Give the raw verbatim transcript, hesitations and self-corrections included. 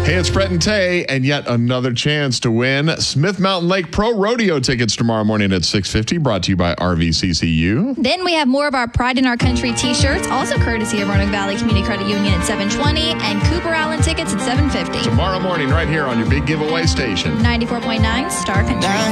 Hey, it's Brett and Tay, and yet another chance to win Smith Mountain Lake Pro Rodeo tickets tomorrow morning at six fifty, brought to you by R V C C U. Then we have more of our Pride in Our Country t-shirts, also courtesy of Roanoke Valley Community Credit Union at seven twenty, and Cooper Allen tickets at seven fifty. Tomorrow morning, right here on your big giveaway station. ninety-four point nine Star Country.